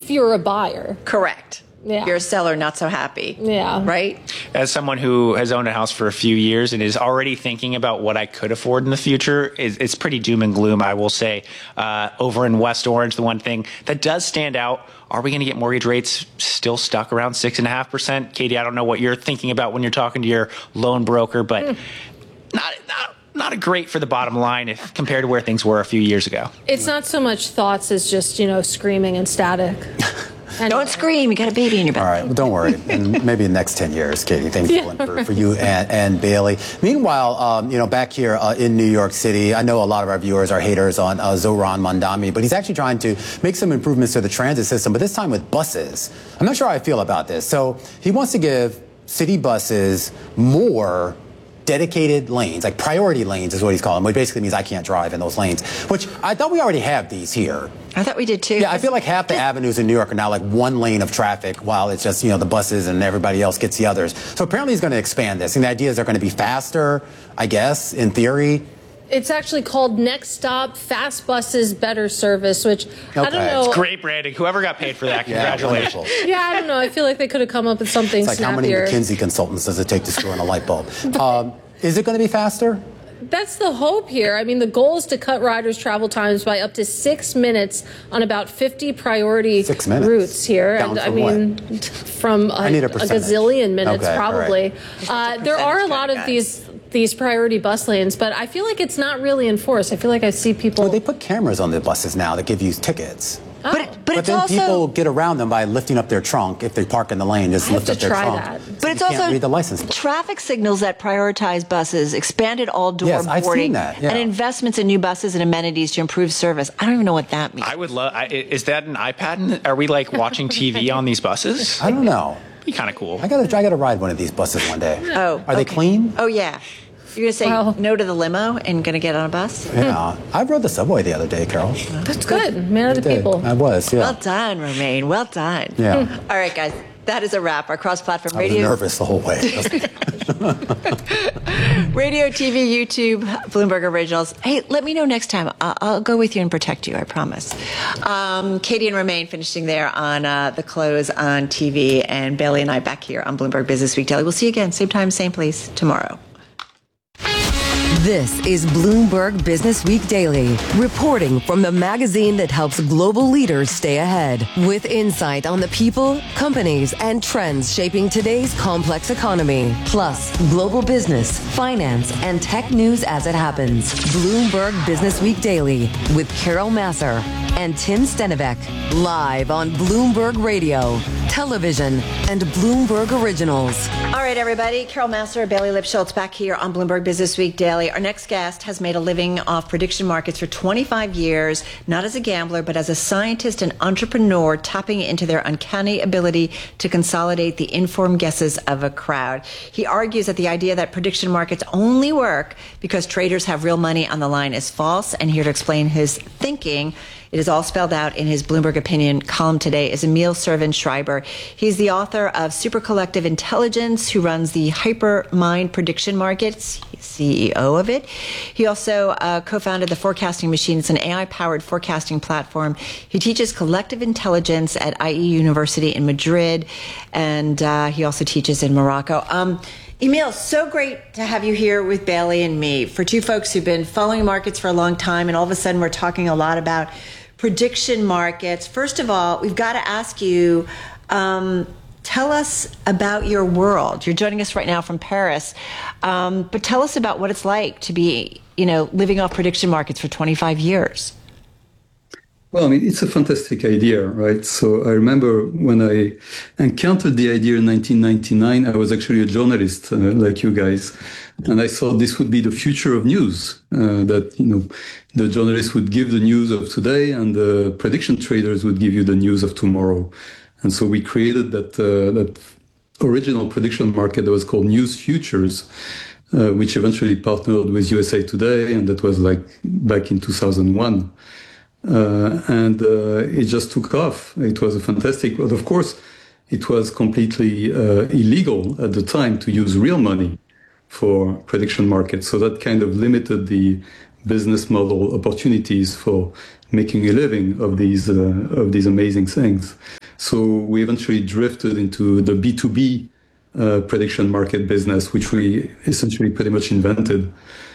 if you're a buyer. Correct. Yeah. You're a seller, not so happy. Yeah. Right? As someone who has owned a house for a few years and is already thinking about what I could afford in the future, it's pretty doom and gloom, I will say. Over in West Orange, the one thing that does stand out, are we going to get mortgage rates still stuck around 6.5%? Katie, I don't know what you're thinking about when you're talking to your loan broker, but not a great for the bottom line if compared to where things were a few years ago. It's not so much thoughts as just, screaming and static. Don't scream. You got a baby in your back. All right. Well, don't worry. And maybe in the next 10 years, Katie, things will improve for you and Bailey. Meanwhile, back here in New York City, I know a lot of our viewers are haters on Zohran Mamdani, but he's actually trying to make some improvements to the transit system, but this time with buses. I'm not sure how I feel about this. So he wants to give city buses more dedicated lanes, like priority lanes is what he's calling them, which basically means I can't drive in those lanes, which I thought we already have these here. I thought we did too. Yeah, I feel like half the avenues in New York are now like one lane of traffic while it's just, the buses and everybody else gets the others. So apparently he's going to expand this. And the idea is they're going to be faster, I guess, in theory. It's actually called Next Stop, Fast Buses, Better Service, which I don't know. It's great branding. Whoever got paid for that, congratulations. Yeah, I don't know. I feel like they could have come up with something it's like snappier. How many McKinsey consultants does it take to screw in a light bulb? Is it going to be faster? That's the hope here. I mean, the goal is to cut riders' travel times by up to 6 minutes on about 50 priority routes here. Down and from a gazillion minutes, probably. Right. There are a lot of these priority bus lanes, but I feel like it's not really enforced. I feel like I see people. Well, they put cameras on the buses now that give you tickets. Oh. But then also, people get around them by lifting up their trunk. If they park in the lane, just lift up their trunk. That. But it's also read the license plate. Traffic signals that prioritize buses, expanded all-door boarding, I've seen that, and investments in new buses and amenities to improve service. I don't even know what that means. I would love. Is that an iPad? Are we like watching TV on these buses? I don't know. Be kind of cool. I gotta ride one of these buses one day. Oh, are they clean? Oh yeah. You're going to say no to the limo and going to get on a bus? Yeah. I rode the subway the other day, Carol. That's good. Man of the people. I was, yeah. Well done, Romaine. Well done. Yeah. All right, guys. That is a wrap. Our cross-platform I radio. was nervous the whole way. Radio, TV, YouTube, Bloomberg Originals. Hey, let me know next time. I'll go with you and protect you, I promise. Katie and Romaine finishing there on The Close on TV, and Bailey and I back here on Bloomberg Business Week Daily. We'll see you again, same time, same place, tomorrow. This is Bloomberg Business Week Daily, reporting from the magazine that helps global leaders stay ahead, with insight on the people, companies, and trends shaping today's complex economy, plus global business, finance, and tech news as it happens. Bloomberg Business Week Daily with Carol Massar and Tim Stenivek, live on Bloomberg Radio, television, and Bloomberg Originals. All right, everybody. Carol Massar, Bailey Lipschultz back here on Bloomberg Business Week Daily. Our next guest has made a living off prediction markets for 25 years, not as a gambler, but as a scientist and entrepreneur, tapping into their uncanny ability to consolidate the informed guesses of a crowd. He argues that the idea that prediction markets only work because traders have real money on the line is false, and here to explain his thinking, it is all spelled out in his Bloomberg Opinion column today, is Emil Servan-Schreiber. He's the author of Super Collective Intelligence, who runs the Hypermind Prediction Markets. He's CEO of it. He also co-founded the Forecasting Machine. It's an AI-powered forecasting platform. He teaches collective intelligence at IE University in Madrid, and he also teaches in Morocco. Emil, so great to have you here with Bailey and me. For two folks who've been following markets for a long time, and all of a sudden we're talking a lot about prediction markets. First of all, we've got to ask you, tell us about your world. You're joining us right now from Paris, but tell us about what it's like to be, living off prediction markets for 25 years. Well, I mean, it's a fantastic idea, right? So I remember when I encountered the idea in 1999, I was actually a journalist like you guys. And I thought this would be the future of news, that, the journalists would give the news of today and the prediction traders would give you the news of tomorrow. And so we created that original prediction market that was called News Futures, which eventually partnered with USA Today. And that was like back in 2001. And it just took off. It was a fantastic, but of course, it was completely illegal at the time to use real money for prediction markets. So that kind of limited the business model opportunities for making a living of these amazing things. So we eventually drifted into the B2B prediction market business, which we essentially pretty much invented,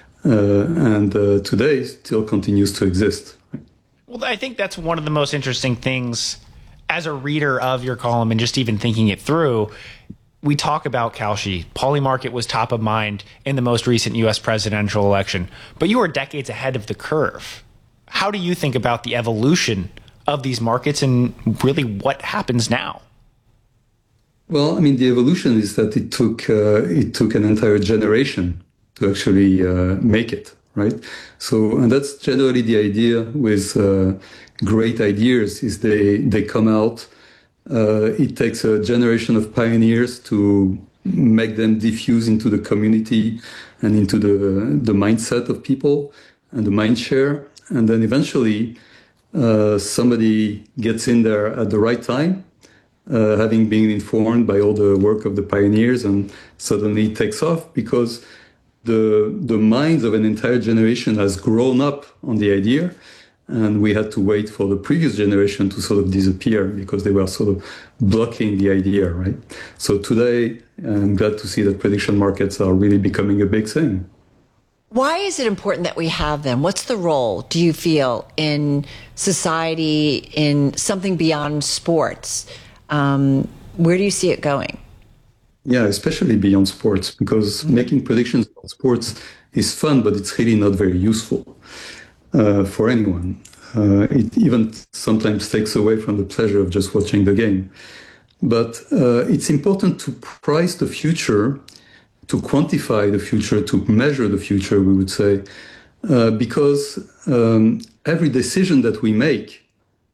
and today still continues to exist. Well, I think that's one of the most interesting things as a reader of your column and just even thinking it through. We talk about Kalshi. Polymarket was top of mind in the most recent U.S. presidential election, but you are decades ahead of the curve. How do you think about the evolution of these markets and really what happens now? Well, I mean, the evolution is that it took an entire generation to actually make it, right? So, and that's generally the idea with great ideas is they come out. It takes a generation of pioneers to make them diffuse into the community and into the mindset of people and the mind share. And then eventually somebody gets in there at the right time, having been informed by all the work of the pioneers, and suddenly takes off because the minds of an entire generation has grown up on the idea. And we had to wait for the previous generation to sort of disappear because they were sort of blocking the idea, right? So today, I'm glad to see that prediction markets are really becoming a big thing. Why is it important that we have them? What's the role, do you feel, in society, in something beyond sports? Where do you see it going? Yeah, especially beyond sports, because making predictions about sports is fun, but it's really not very useful. For anyone. It even sometimes takes away from the pleasure of just watching the game. But it's important to price the future, to quantify the future, to measure the future, we would say, because every decision that we make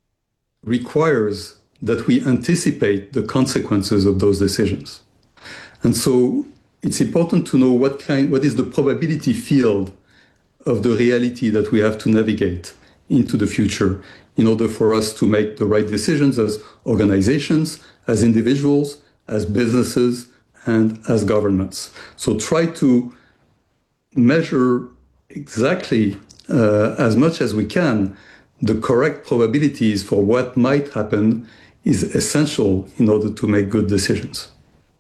requires that we anticipate the consequences of those decisions. And so it's important to know what is the probability field of the reality that we have to navigate into the future in order for us to make the right decisions as organizations, as individuals, as businesses, and as governments. So try to measure exactly as much as we can the correct probabilities for what might happen is essential in order to make good decisions.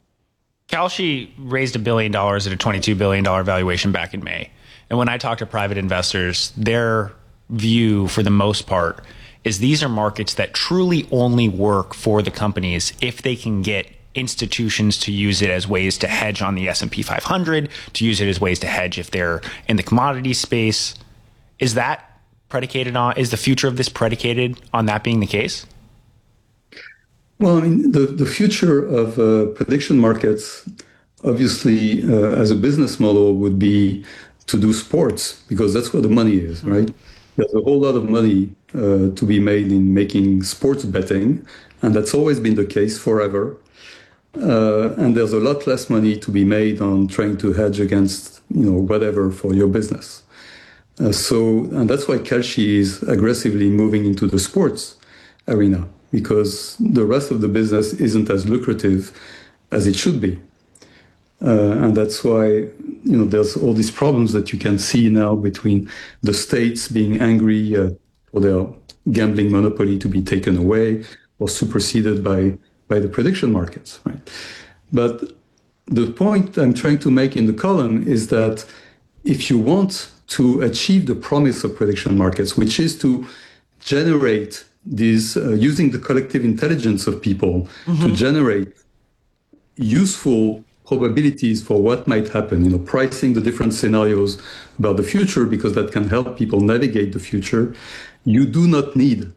Kalshi raised $1 billion at a $22 billion valuation back in May. And when I talk to private investors, their view, for the most part, is these are markets that truly only work for the companies if they can get institutions to use it as ways to hedge on the S&P 500, to use it as ways to hedge if they're in the commodity space. Is that predicated on, is the future of this predicated on that being the case? Well, I mean, the future of prediction markets, obviously, as a business model would be to do sports, because that's where the money is, right? There's a whole lot of money to be made in making sports betting, and that's always been the case forever. And there's a lot less money to be made on trying to hedge against, whatever for your business. And that's why Kalshi is aggressively moving into the sports arena, because the rest of the business isn't as lucrative as it should be. And that's why, there's all these problems that you can see now between the states being angry for their gambling monopoly to be taken away or superseded by the prediction markets, right? But the point I'm trying to make in the column is that if you want to achieve the promise of prediction markets, which is to generate these, using the collective intelligence of people to generate useful probabilities for what might happen, pricing the different scenarios about the future, because that can help people navigate the future. You do not need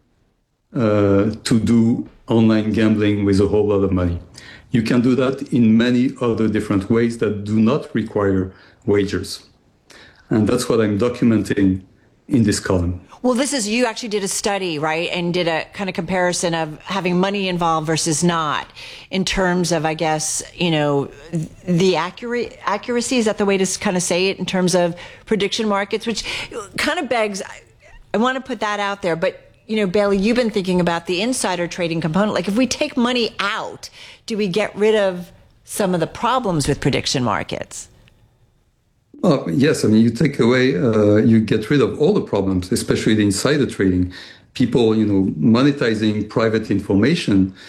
to do online gambling with a whole lot of money. You can do that in many other different ways that do not require wagers. And that's what I'm documenting in this column. Well, you actually did a study, right? And did a kind of comparison of having money involved versus not in terms of, I guess, the accuracy. Is that the way to kind of say it in terms of prediction markets, which kind of begs, I want to put that out there. But, Bailey, you've been thinking about the insider trading component. Like if we take money out, do we get rid of some of the problems with prediction markets? Oh, yes. I mean, you take away, you get rid of all the problems, especially the insider trading. People, monetizing private information